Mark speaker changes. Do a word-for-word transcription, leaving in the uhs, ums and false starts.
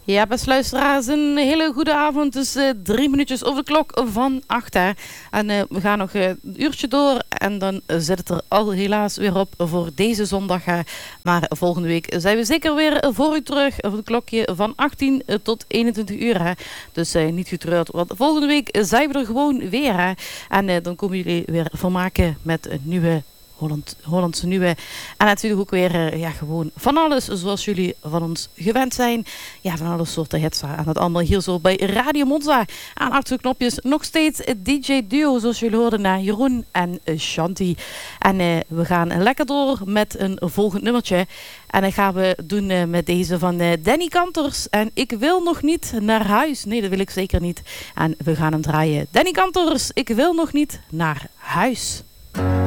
Speaker 1: Ja, beste luisteraars, een hele goede avond. Het is uh, drie minuutjes over de klok van acht. Hè. En uh, we gaan nog uh, een uurtje door en dan uh, zit het er al helaas weer op voor deze zondag. Hè. Maar volgende week zijn we zeker weer voor u terug. Voor het klokje van achttien tot eenentwintig uur. Hè. Dus uh, niet getreurd, want volgende week zijn we er gewoon weer. Hè. En uh, dan komen jullie weer vermaken met een nieuwe Holland, Hollandse nieuwe. En natuurlijk ook weer uh, ja, gewoon van alles zoals jullie van ons gewend zijn. Ja, van alle soorten hits. En dat allemaal hier zo bij Radio Monza. Aan achter de knopjes nog steeds D J Duo zoals jullie hoorden naar Jeroen en uh, Shanti. En uh, we gaan lekker door met een volgend nummertje. En dat gaan we doen uh, met deze van uh, Danny Kantors. En ik wil nog niet naar huis. Nee, dat wil ik zeker niet. En we gaan hem draaien. Danny Kantors, ik wil nog niet naar huis.